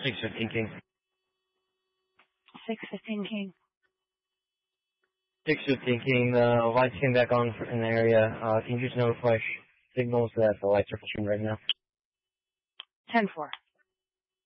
615 King. 615 King. 615 King, the lights came back on in the area. Can you just notify signals that the lights are flashing right now? 10-4.